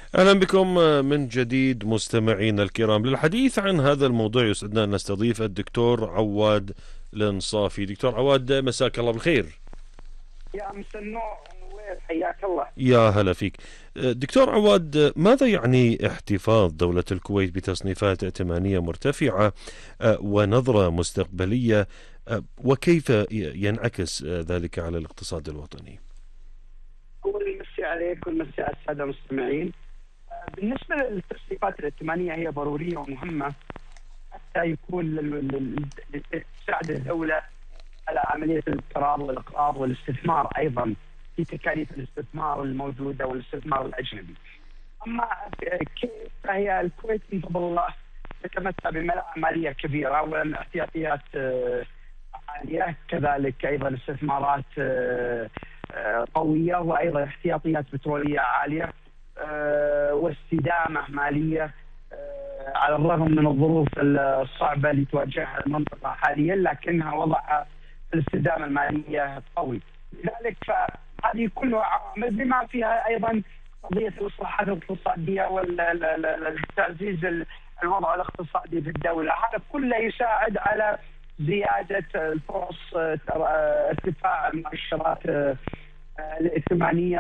أهلا بكم من جديد مستمعينا الكرام. للحديث عن هذا الموضوع يسعدنا أن نستضيف الدكتور عواد الانصافي. دكتور عواد، مساك الله بالخير. يا مسنور نوير، حياك الله. يا هلا فيك. دكتور عواد، ماذا يعني احتفاظ دولة الكويت بتصنيفات ائتمانية مرتفعة ونظرة مستقبلية، وكيف ينعكس ذلك على الاقتصاد الوطني؟ أول مسي عليك والمسي على السادة المستمعين. بالنسبة للتصنيفات الائتمانية هي ضرورية ومهمة حتى يكون تساعد الدولة على عملية الاقتراض والإقراض والاستثمار، أيضا في تكاليف الاستثمار الموجودة والاستثمار الأجنبي. أما كيف، فهي الكويت من فضل الله تتمتع بملاءة مالية كبيرة واحتياطيات عالية، كذلك أيضا استثمارات قوية، وأيضا احتياطيات بترولية عالية، واستدامة مالية على الرغم من الظروف الصعبة اللي تواجهها المنطقة حاليا، لكنها وضعها في الاستدامة المالية قوي. لذلك فهذه كلها عوامل بما فيها أيضا قضية الإصلاحات الاقتصادية والتعزيز الوضع الاقتصادي في الدولة. هذا كله يساعد على زيادة الفرص، ارتفاع المؤشرات الائتمانية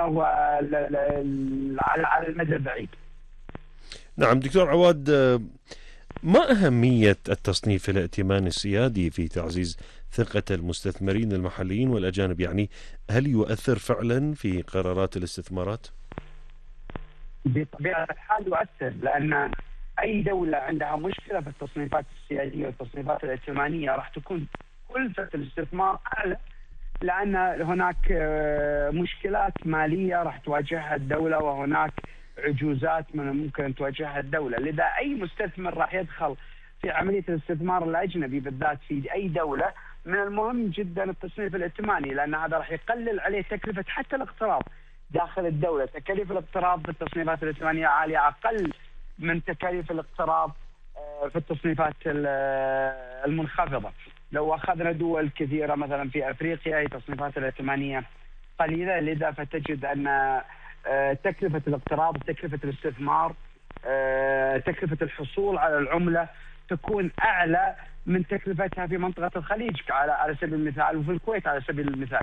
على المدى البعيد. نعم دكتور عواد، ما أهمية التصنيف الائتماني السيادي في تعزيز ثقة المستثمرين المحليين والأجانب؟ يعني هل يؤثر فعلا في قرارات الاستثمارات؟ بطبيعة الحال يؤثر، لأن أي دولة عندها مشكلة في التصنيفات السيادية والتصنيفات الائتمانية راح تكون كلفة الاستثمار أعلى، لأن هناك مشكلات مالية راح تواجهها الدولة، وهناك عجوزات ممكن أن تواجهها الدولة. لذا أي مستثمر راح يدخل في عملية الاستثمار الأجنبي بالذات في أي دولة، من المهم جدا التصنيف الائتماني، لأن هذا راح يقلل عليه تكلفة حتى الاقتراض داخل الدولة. تكاليف الاقتراض في التصنيفات الائتمانية عالية، أقل من تكاليف الاقتراض في التصنيفات المنخفضة. لو أخذنا دول كثيرة مثلا في أفريقيا هي تصنيفات الائتمانية قليلة، لذا فتجد أن تكلفة الاقتراض، تكلفة الاستثمار، تكلفة الحصول على العملة تكون أعلى من تكلفتها في منطقة الخليج على سبيل المثال، وفي الكويت على سبيل المثال.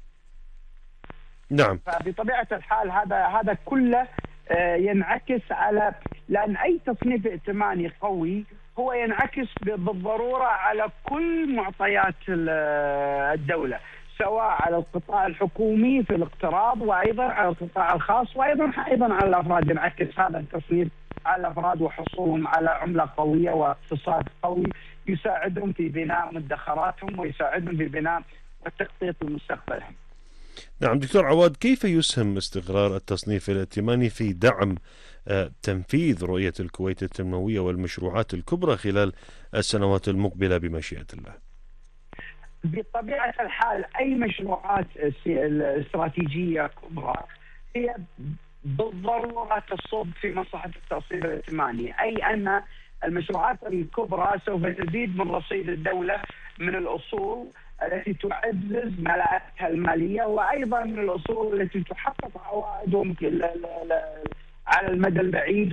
نعم. فبطبيعة الحال هذا كله ينعكس على، لأن أي تصنيف ائتماني قوي هو ينعكس بالضرورة على كل معطيات الدولة، سواء على القطاع الحكومي في الاقتراض، وأيضا على القطاع الخاص، وأيضا على الأفراد. ينعكس هذا التصنيف على الأفراد وحصولهم على عملة قوية واقتصاد قوي يساعدهم في بناء مدخراتهم ويساعدهم في بناء والتخطيط لمستقبلهم. نعم دكتور عواد، كيف يسهم استقرار التصنيف الائتماني في دعم تنفيذ رؤية الكويت التنموية والمشروعات الكبرى خلال السنوات المقبلة بمشيئة الله؟ بطبيعة الحال أي مشروعات استراتيجية كبرى هي بالضرورة تصب في مصلحة التصنيف الائتماني، أي أن المشروعات الكبرى سوف تزيد من رصيد الدولة من الأصول التي تعزز ملاءتها المالية، وأيضا من الأصول التي تحقق عوائدهم على المدى البعيد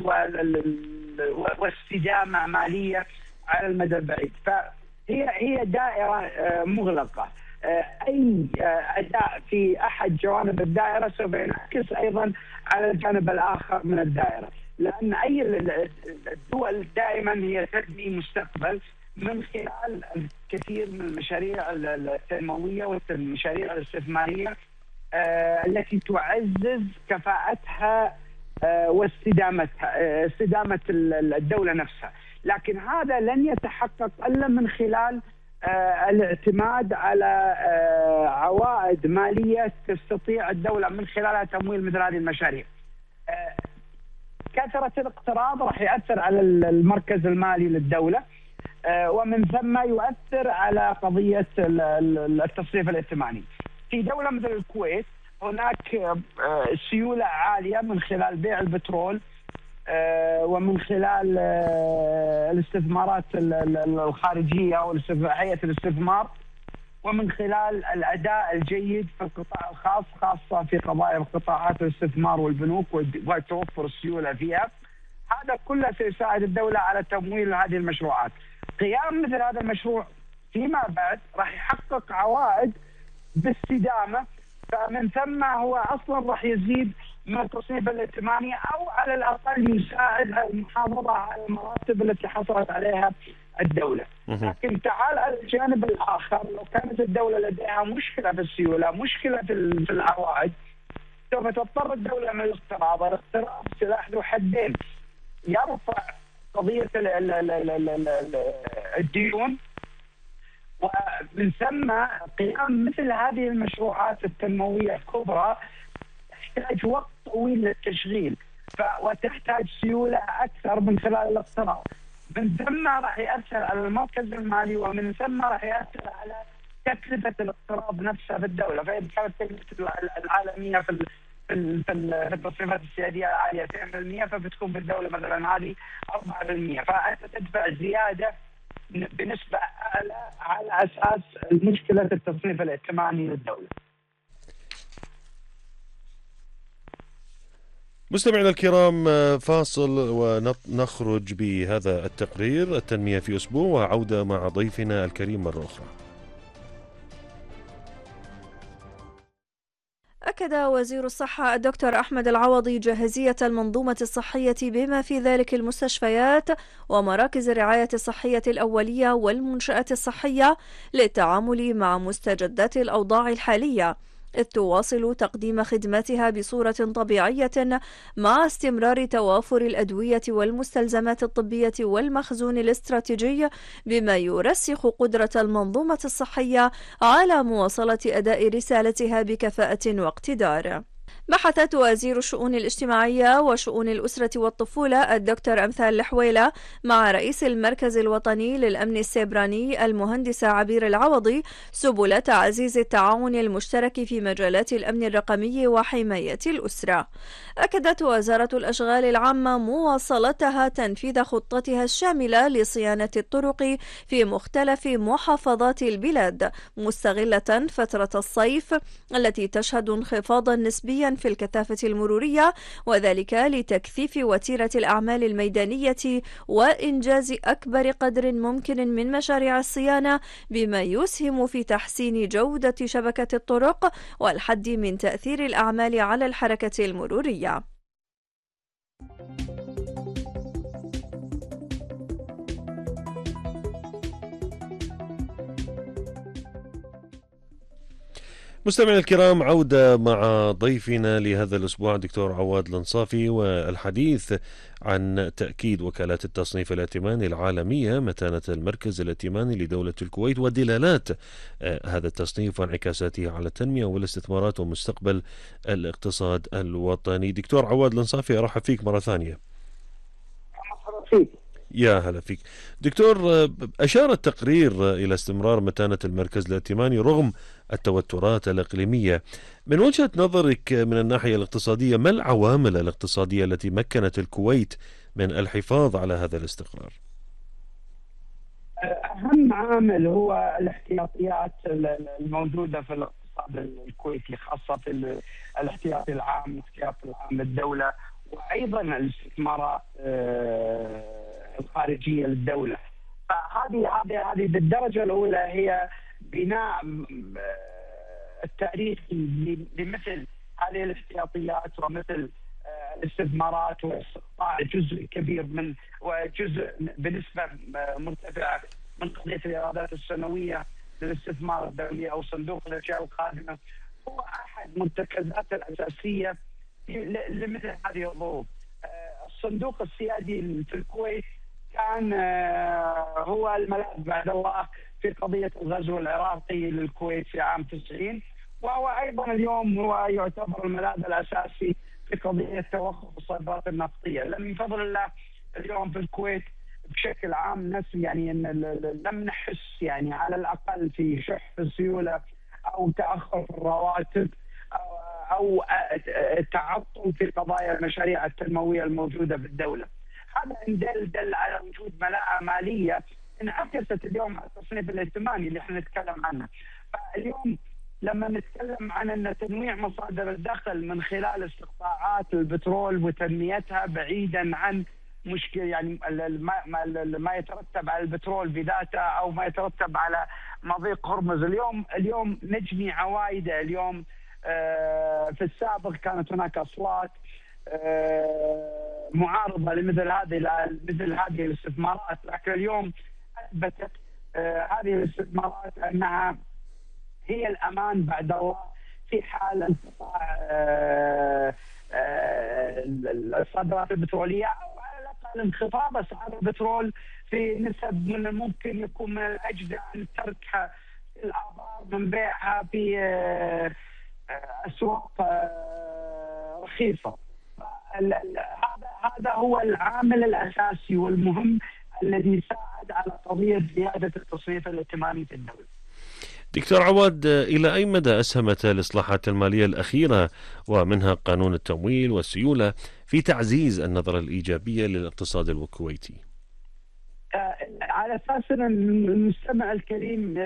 واستدامة مالية على المدى البعيد. فهي دائرة مغلقة، أي أداء في أحد جوانب الدائرة سوف ينعكس أيضا على الجانب الآخر من الدائرة، لأن أي الدول دائما هي تبني مستقبل من خلال الكثير من المشاريع التنموية والمشاريع الاستثمارية التي تعزز كفاءتها واستدامتها، استدامة الدولة نفسها. لكن هذا لن يتحقق إلا من خلال الاعتماد على عوائد مالية تستطيع الدولة من خلالها تمويل مثل هذه المشاريع. كثرة الاقتراض راح يأثر على المركز المالي للدولة، ومن ثم يؤثر على قضية التصنيف الائتماني. في دولة مثل الكويت هناك سيولة عالية من خلال بيع البترول ومن خلال الاستثمارات الخارجية وهيئة الاستثمار ومن خلال الأداء الجيد في القطاع الخاص، خاصة في قضايا قطاعات الاستثمار والبنوك وتوفر السيولة فيها. هذا كله سيساعد الدولة على تمويل هذه المشروعات. قيام مثل هذا المشروع فيما بعد راح يحقق عوائد باستدامة، فمن ثم هو أصلا راح يزيد من التصنيف الائتماني، أو على الأقل يساعد على المحافظة على المراتب التي حصلت عليها الدولة. لكن تعال على الجانب الآخر، لو كانت الدولة لديها مشكلة في السيولة، مشكلة في العوائد، سوف تضطر الدولة من الاقتراض. الاقتراض سلاح ذو حدين، يرفع قضية الديون، ومن ثم قيام مثل هذه المشروعات التنموية الكبرى تحتاج وقت طويل للتشغيل، وتحتاج سيولة أكثر من خلال الاقتراض. من ثم راح يأثر على المركز المالي، ومن ثم راح يأثر على تكلفة الاقتراض نفسها في الدولة. فإذا كانت تكلفة العالمية في التصنيفات السيادية عالية 2%، فبتكون في الدولة مثلا هذه 4%، فأنت تدفع زيادة بنسبة أعلى على أساس مشكلة التصنيف الائتماني للدولة. مستمعينا الكرام، فاصل ونخرج بهذا التقرير التنمية في أسبوع، وعودة مع ضيفنا الكريم مرة أخرى. أكد وزير الصحة الدكتور أحمد العوضي جاهزية المنظومة الصحية بما في ذلك المستشفيات ومراكز الرعاية الصحية الأولية والمنشآت الصحية للتعامل مع مستجدات الأوضاع الحالية، إذ تواصل تقديم خدماتها بصورة طبيعية مع استمرار توافر الأدوية والمستلزمات الطبية والمخزون الاستراتيجي، بما يرسخ قدرة المنظومة الصحية على مواصلة أداء رسالتها بكفاءة واقتدار. بحثت وزير الشؤون الاجتماعية وشؤون الأسرة والطفولة الدكتور أمثال الحويلة مع رئيس المركز الوطني للأمن السيبراني المهندس عبير العوضي سبل تعزيز التعاون المشترك في مجالات الأمن الرقمي وحماية الأسرة. أكدت وزارة الأشغال العامة مواصلتها تنفيذ خطتها الشاملة لصيانة الطرق في مختلف محافظات البلاد، مستغلة فترة الصيف التي تشهد انخفاضا نسبيا في الكثافة المرورية، وذلك لتكثيف وتيرة الأعمال الميدانية وإنجاز أكبر قدر ممكن من مشاريع الصيانة، بما يسهم في تحسين جودة شبكة الطرق والحد من تأثير الأعمال على الحركة المرورية. مستمعينا الكرام، عودة مع ضيفنا لهذا الأسبوع دكتور عواد الأنصافي، والحديث عن تأكيد وكالات التصنيف الائتماني العالمية متانة المركز الائتماني لدولة الكويت ودلالات هذا التصنيف وانعكاساته على التنمية والاستثمارات ومستقبل الاقتصاد الوطني. دكتور عواد الأنصافي، أرحب فيك مرة ثانية. يا هلا فيك دكتور. أشار التقرير إلى استمرار متانة المركز الائتماني رغم التوترات الإقليمية. من وجهة نظرك من الناحية الاقتصادية، ما العوامل الاقتصادية التي مكنت الكويت من الحفاظ على هذا الاستقرار؟ أهم عامل هو الاحتياطيات الموجودة في الاقتصاد الكويتي، خاصة في الاحتياطي العام والاحتياطي العام للدولة، وأيضا الاستثمارات الخارجية للدولة. فهذه بالدرجة الأولى هي بناء التاريخي لمثل هذه الاحتياطيات ومثل الاستثمارات، واستقطاع جزء كبير من وجزء بنسبة مرتفعة من قضية الإيرادات السنوية للاستثمار الدولي أو صندوق الأشياء القادمة، هو أحد المرتكزات الأساسية لمثل هذه الظروف. الصندوق السيادي في الكويت كان هو الملاذ بعد الله في قضية الغزو العراقي للكويت في عام 90، وهو أيضا اليوم هو يعتبر الملاذ الأساسي في قضية توقف الصادرات النفطية. من فضل الله اليوم في الكويت بشكل عام يعني لم نحس يعني على الأقل في شح في السيولة أو تأخر في الرواتب أو تعطل في قضايا المشاريع التنموية الموجودة في الدولة. هذا دل على وجود ملاءة مالية انعكست اليوم على التصنيف الائتماني اللي احنا نتكلم عنه. فاليوم لما نتكلم عن أن تنويع مصادر الدخل من خلال استقطاعات البترول وتنميتها بعيدا عن مشكلة، يعني ما يترتب على البترول بذاته أو ما يترتب على مضيق هرمز. اليوم نجني عوائده. اليوم في السابق كانت هناك أصوات معارضة لمثل هذه الاستثمارات، لكن اليوم أثبتت هذه الاستثمارات أنها هي الأمان بعد الله في حال انقطاع الصادرات البترولية، أو على الأقل انخفاض أسعار البترول في نسب من الممكن يكون من الأجدى أن تركها في الآبار من بيعها في أسواق رخيصة. هذا هو العامل الأساسي والمهم الذي ساعد على قضية زيادة التصنيف الائتماني في الدولة. دكتور عواد، إلى أي مدى أسهمت الإصلاحات المالية الأخيرة ومنها قانون التمويل والسيولة في تعزيز النظرة الإيجابية للاقتصاد الكويتي؟ على أساس أن المستمع الكريم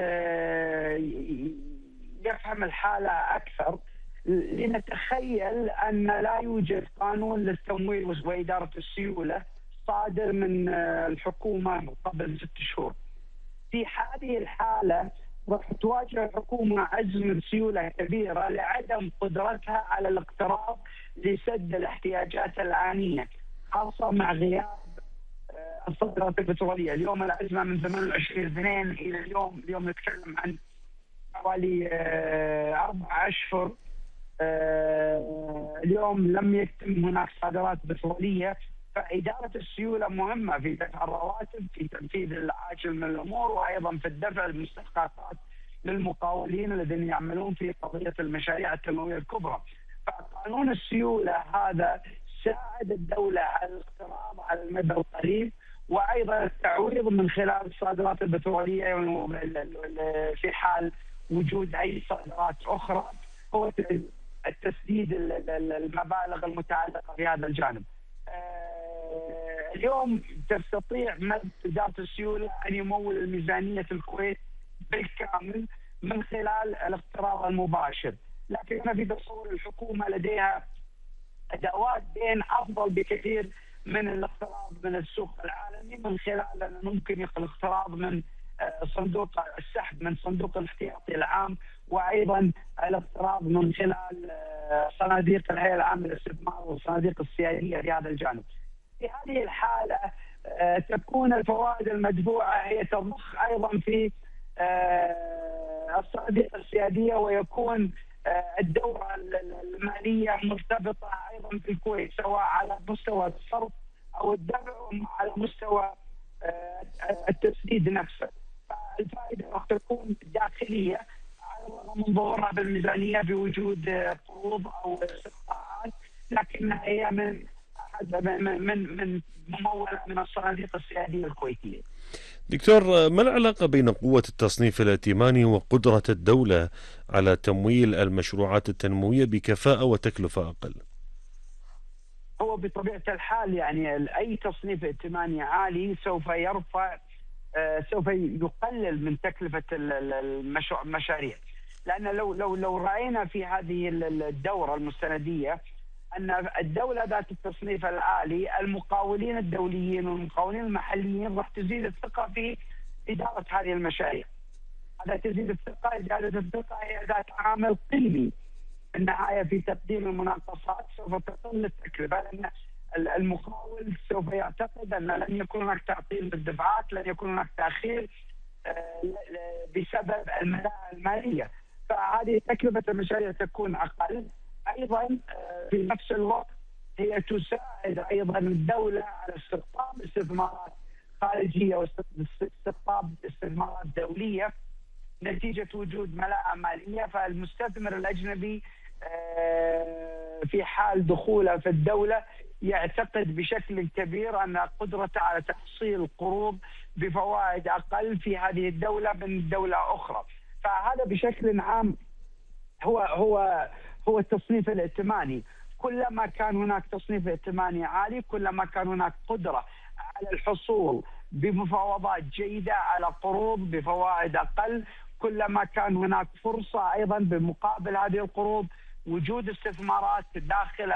يفهم الحالة أكثر، لنتخيل أن لا يوجد قانون للتمويل وإدارة السيولة صادر من الحكومة قبل 6 شهور. في هذه الحالة راح تواجه الحكومة أزمة سيولة كبيرة لعدم قدرتها على الاقتراض لسد الاحتياجات الآنية، خاصة مع غياب الصادرات البترولية. اليوم الأزمة من 28/2 إلى اليوم نتكلم عن حوالي 4 أشهر. اليوم لم يتم هناك صادرات بترولية، فإدارة السيولة مهمة في دفع الرواتب، في تنفيذ العاجل من الأمور، وأيضا في الدفع المستحقات للمقاولين الذين يعملون في قضية المشاريع التنموية الكبرى. فقانون السيولة هذا ساعد الدولة على الاقتراض على المدى القريب، وأيضا التعويض من خلال الصادرات البترولية في حال وجود أي صادرات أخرى، هو التسديد المبالغ المتعلقة في هذا الجانب. اليوم تستطيع إدارة السيولة أن يمول الميزانية الكويت بالكامل من خلال الاقتراض المباشر، لكن أنا في تصور الحكومة لديها أدوات دين أفضل بكثير من الاقتراض من السوق العالمي، من خلال أنه ممكن الاقتراض من صندوق السحب من صندوق الاحتياطي العام، وأيضا الاقتراض من خلال صناديق الهيئة العامة للاستثمار والصناديق السيادية في هذا الجانب. في هذه الحالة تكون الفوائد المدفوعة هي تضخ أيضا في الصناديق السيادية، ويكون الدورة المالية مرتبطة أيضا في الكويت، سواء على مستوى الصرف أو الدفع على مستوى التسديد نفسه. فالفائدة راح تكون داخلية على الرغم من ظهورها بالميزانية بوجود قروض أو استقطاعات، لكنها هي من ممولة من الصناديق السيادية الكويتية. دكتور، ما العلاقة بين قوة التصنيف الائتماني وقدرة الدولة على تمويل المشروعات التنموية بكفاءة وتكلفة أقل؟ هو بطبيعة الحال يعني أي تصنيف ائتماني عالي سوف يقلل من تكلفة المشاريع، لأن لو رأينا في هذه الدورة المستندية أن الدولة ذات التصنيف العالي، المقاولين الدوليين والمقاولين المحليين راح تزيد الثقة في إدارة هذه المشاريع. هذا تزيد الثقة، زيادة الثقة هي ذات عامل قيمي في النهاية في تقديم المناقصات، سوف تقل التكلفة، لأن المقاول سوف يعتقد أن لن يكون هناك تعطيل بالدفعات، لن يكون هناك تأخير بسبب الملاءة المالية، فهذه تكلفة المشاريع تكون أقل. أيضا في نفس الوقت هي تساعد أيضا الدولة على استقطاب استثمارات خارجية واستقطاب استثمارات دولية نتيجة وجود ملاءة مالية. فالمستثمر الأجنبي في حال دخوله في الدولة يعتقد بشكل كبير أن قدرته على تحصيل قروض بفوائد أقل في هذه الدولة من دولة أخرى. فهذا بشكل عام هو التصنيف الائتماني. كلما كان هناك تصنيف ائتماني عالي، كلما كان هناك قدرة على الحصول بمفاوضات جيدة على قروض بفوائد أقل، كلما كان هناك فرصة أيضا بمقابل هذه القروض وجود استثمارات داخل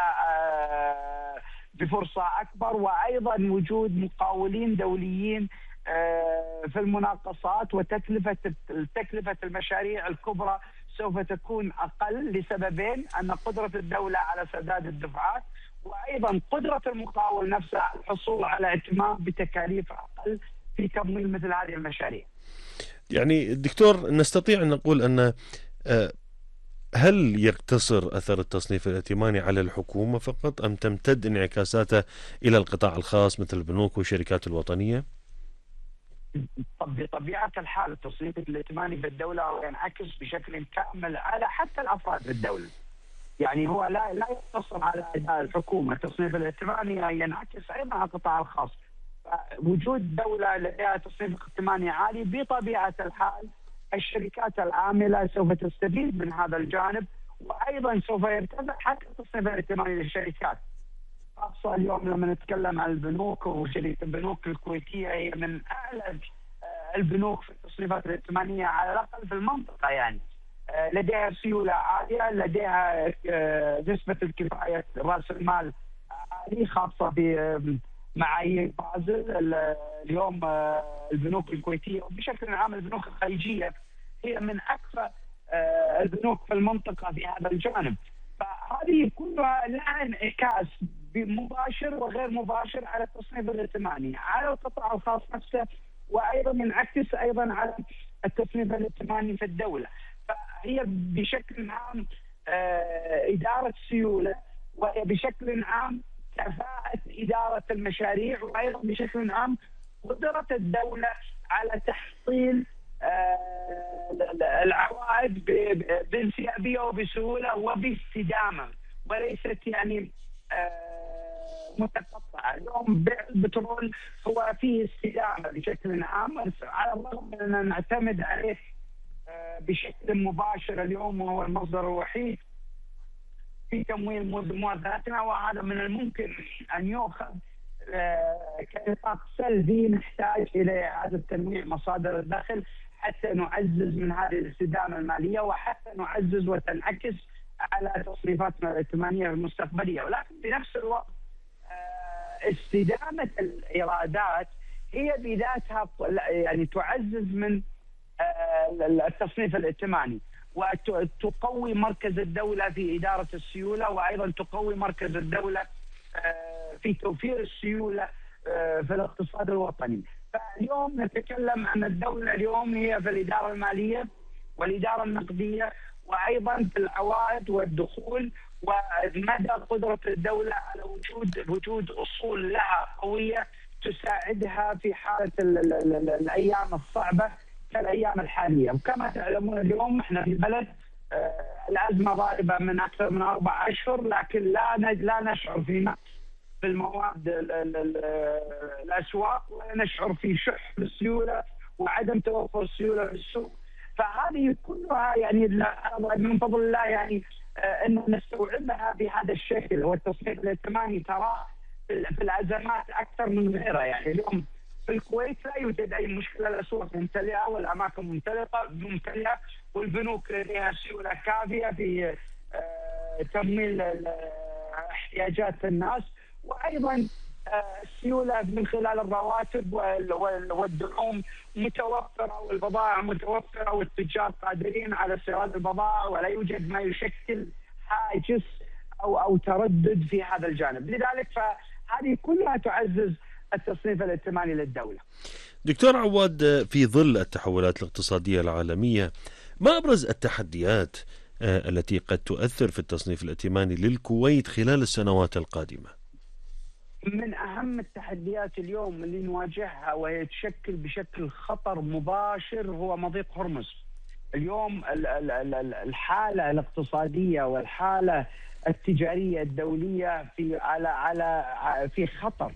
بفرصة أكبر، وأيضا وجود مقاولين دوليين في المناقصات، وتكلفة المشاريع الكبرى سوف تكون أقل لسببين: أن قدرة الدولة على سداد الدفعات، وأيضا قدرة المقاول نفسه على الحصول على ائتمان بتكاليف أقل في تمويل مثل هذه المشاريع. يعني دكتور، نستطيع أن نقول أن هل يقتصر أثر التصنيف الائتماني على الحكومة فقط أم تمتد انعكاساته إلى القطاع الخاص مثل البنوك والشركات الوطنية؟ بطبيعة الحال التصنيف الائتماني بالدولة ينعكس بشكل كامل على حتى الأفراد بالدولة. يعني هو لا يقتصر على أداء الحكومة، التصنيف الائتماني ينعكس أيضا على القطاع الخاص. وجود دولة لديها تصنيف ائتماني عالي بطبيعة الحال الشركات العاملة سوف تستفيد من هذا الجانب، وأيضا سوف يرتفع حتى التصنيف الائتماني للشركات، خاصة اليوم لما نتكلم عن البنوك. وشركة البنوك الكويتية هي من أعلى البنوك في التصنيفات الائتمانية على الأقل في المنطقة. يعني لديها سيولة عالية، لديها نسبة الكفاية رأس المال عالي، خاصة بمعايير بازل. اليوم البنوك الكويتية وبشكل عام البنوك الخليجية هي من أكثر البنوك في المنطقة في هذا الجانب. فهذه كلها لها انعكاس مباشر وغير مباشر على التصنيف الائتماني، على القطاع الخاص نفسه، وأيضا ينعكس أيضا على التصنيف الائتماني في الدولة. فهي بشكل عام إدارة سيولة، وهي بشكل عام كفاءة إدارة المشاريع، وأيضا بشكل عام قدرة الدولة على تحصيل العوائد بانسيابية وبسهولة وباستدامة، وليست يعني متقطعة. اليوم بيع البترول هو فيه استدامة بشكل عام، على الرغم من أننا نعتمد عليه بشكل مباشر اليوم، وهو المصدر الوحيد في تمويل موازنتنا، وهذا من الممكن أن يؤخذ كنطاق سلبي. نحتاج إلى إعادة تنويع مصادر الدخل حتى نعزز من هذه الاستدامة المالية، وحتى نعزز وتنعكس على تصنيفاتنا الائتمانية المستقبلية. ولكن بنفس الوقت استدامة الإيرادات هي بذاتها يعني تعزز من التصنيف الائتماني، وتقوي مركز الدولة في إدارة السيولة، وأيضا تقوي مركز الدولة في توفير السيولة في الاقتصاد الوطني. فاليوم نتكلم عن الدولة اليوم هي في الإدارة المالية والإدارة النقدية، وأيضا في العوائد والدخول، ومدى قدرة الدولة على وجود أصول لها قوية تساعدها في حالة الأيام الصعبة كالأيام الحالية. وكما تعلمون اليوم احنا في بلد الأزمة ضاربة من أكثر من 4 أشهر، لكن لا نشعر في المواد الأسواق، ولا نشعر في شح بالسيولة وعدم توفر السيولة في السوق. فهذه كلها يعني من فضل الله يعني أن نستوعبها بهذا الشكل. والتصنيف الائتماني ترى في الأزمات أكثر من غيرها. يعني اليوم في الكويت لا يوجد أي مشكلة، الأسواق ممتلئة والأماكن ممتلئة، والبنوك لديها سيولة كافية في تمويل احتياجات الناس، وأيضا السيولة من خلال الرواتب والدعوم متوفرة، والبضائع متوفرة، والتجار قادرين على استيراد البضائع، ولا يوجد ما يشكل حاجز أو تردد في هذا الجانب. لذلك فهذه كلها تعزز التصنيف الائتماني للدولة. دكتور عواد، في ظل التحولات الاقتصادية العالمية، ما أبرز التحديات التي قد تؤثر في التصنيف الائتماني للكويت خلال السنوات القادمة؟ من أهم التحديات اليوم اللي نواجهها وهي تشكل بشكل خطر مباشر هو مضيق هرمز. اليوم الحالة الاقتصادية والحالة التجارية الدولية في خطر.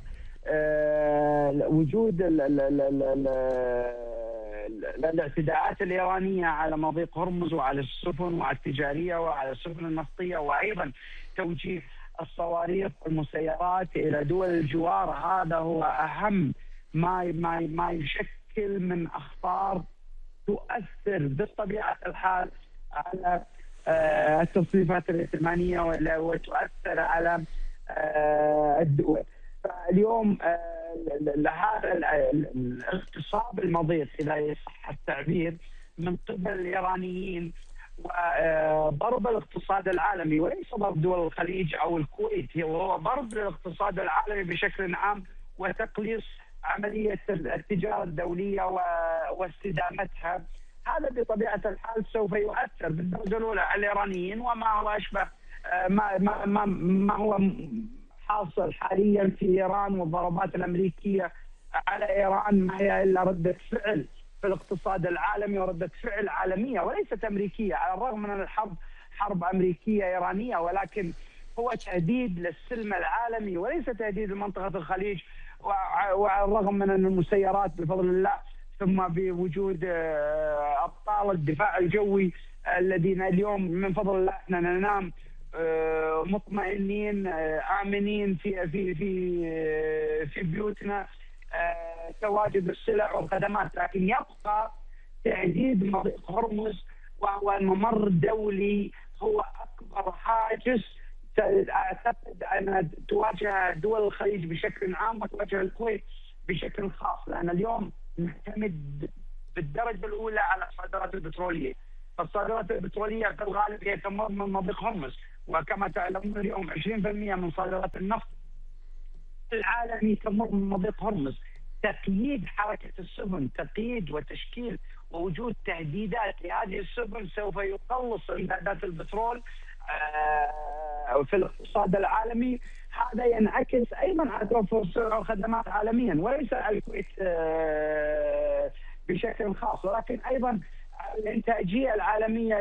وجود الاعتداءات الإيرانية على مضيق هرمز وعلى السفن التجارية وعلى السفن النفطية، وأيضا توجيه الصواريخ والمسيرات إلى دول الجوار، هذا هو أهم ما يشكل من أخطار تؤثر بطبيعة الحال على التصنيفات الائتمانية وتؤثر على الدول. فاليوم هذا الاغتصاب المضيق إذا يصح التعبير من قبل الإيرانيين وضرب الاقتصاد العالمي، وليس ضرب دول الخليج أو الكويت، هو ضرب الاقتصاد العالمي بشكل عام وتقليص عملية التجارة الدولية واستدامتها. هذا بطبيعة الحال سوف يؤثر بالدرجة الأولى على الإيرانيين وما هو أشبه ما هو حاصل حاليا في إيران، والضربات الأمريكية على إيران ما هي إلا ردة فعل في الاقتصاد العالمي وردة فعل عالمية وليست أمريكية، على الرغم من الحرب حرب أمريكية إيرانية، ولكن هو تهديد للسلم العالمي وليس تهديد لمنطقة الخليج. وعلى الرغم من أن المسيرات بفضل الله ثم بوجود أبطال الدفاع الجوي الذين اليوم من فضل الله احنا ننام مطمئنين آمنين في بيوتنا، تواجد السلع والخدمات، لكن يبقى تهديد مضيق هرمز وهو الممر الدولي هو أكبر حاجز أعتقد أن تواجه دول الخليج بشكل عام وتواجه الكويت بشكل خاص، لأن اليوم نعتمد بالدرجة الأولى على الصادرات البترولية. فالصادرات البترولية في الغالب هي تمر من مضيق هرمز، وكما تعلمون اليوم 20% من صادرات النفط العالمي تمر من مضيق هرمز. تقييد حركة السفن، تقييد وتشكيل ووجود تهديدات لهذه السفن سوف يقلص إمدادات البترول في الاقتصاد العالمي. هذا ينعكس أيضا على توفر السلع والخدمات عالميا، وليس على الكويت بشكل خاص، ولكن أيضا الإنتاجية العالمية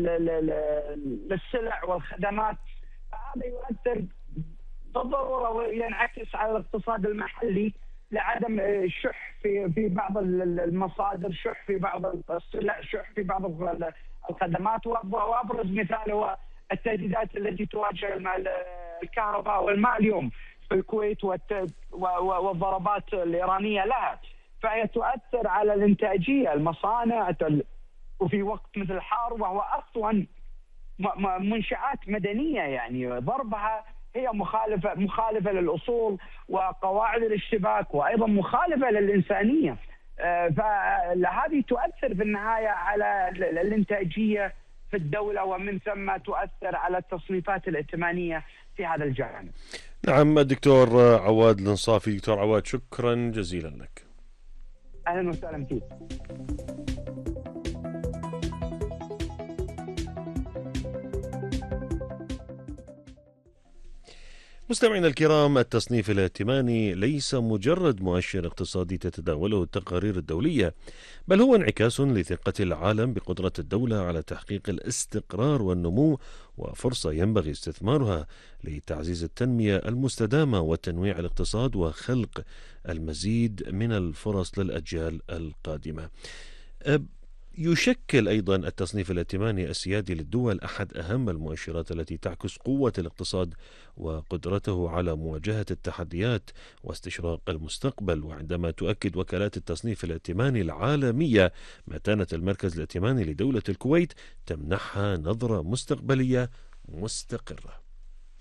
للسلع والخدمات. هذا يؤثر بالضرورة وينعكس على الاقتصاد المحلي لعدم شح في بعض المصادر، شح في بعض السلع، شح في بعض الخدمات. وأبرز مثال هو التهديدات التي تواجه الكهرباء والماء اليوم في الكويت والضربات الإيرانية لها، فهي تؤثر على الإنتاجية المصانع، وفي وقت مثل الحار وهو أصلا منشآت مدنية، يعني ضربها هي مخالفة للأصول وقواعد الاشتباك وأيضا مخالفة للإنسانية. فهذه تؤثر في النهاية على الإنتاجية في الدولة، ومن ثم تؤثر على التصنيفات الائتمانية في هذا الجانب. نعم الدكتور عواد الانصافي. دكتور عواد شكرا جزيلا لك. أهلا وسهلا فيك. مستمعينا الكرام، التصنيف الائتماني ليس مجرد مؤشر اقتصادي تتداوله التقارير الدولية، بل هو انعكاس لثقة العالم بقدرة الدولة على تحقيق الاستقرار والنمو، وفرصة ينبغي استثمارها لتعزيز التنمية المستدامة وتنويع الاقتصاد وخلق المزيد من الفرص للأجيال القادمة. يشكل أيضا التصنيف الائتماني السيادي للدول أحد أهم المؤشرات التي تعكس قوة الاقتصاد وقدرته على مواجهة التحديات واستشراق المستقبل. وعندما تؤكد وكالات التصنيف الائتماني العالمية متانة المركز الائتماني لدولة الكويت، تمنحها نظرة مستقبلية مستقرة.